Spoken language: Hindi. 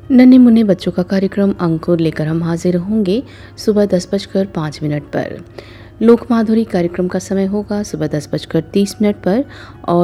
नन्हे मुन्ने बच्चों का कार्यक्रम अंकुर लेकर हम हाजिर होंगे सुबह 10:05 पर। लोक माधुरी कार्यक्रम का समय होगा सुबह 10:30 पर और